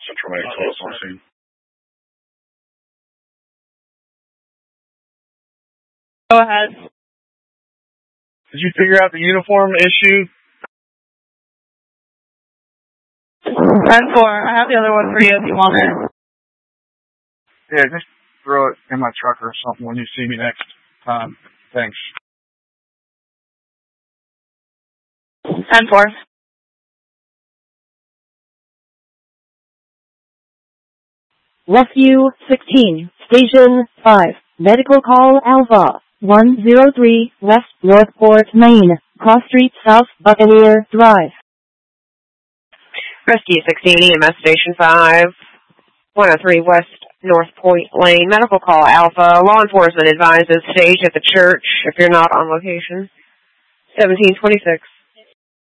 Central Medical on scene. Go ahead. Did you figure out the uniform issue? 10-4. I have the other one for you if you want it. Yeah, just throw it in my truck or something when you see me next time. Thanks. 10-4. Rescue 16, Station 5, Medical Call Alpha 103, West Northport, Maine, Cross Street South, Buccaneer Drive. Rescue 16, EMS Station 5, 103 West North Point Lane, Medical Call Alpha. Law enforcement advises stage at the church if you're not on location. 1726.